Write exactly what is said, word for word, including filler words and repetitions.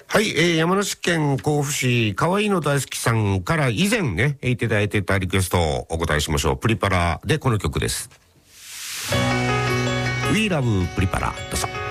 はい、えー、山梨県甲府市かわいいの大好きさんから以前ねいただいてたリクエストをお答えしましょう。プリパラでこの曲です。 We Love プリパラ、どうぞ。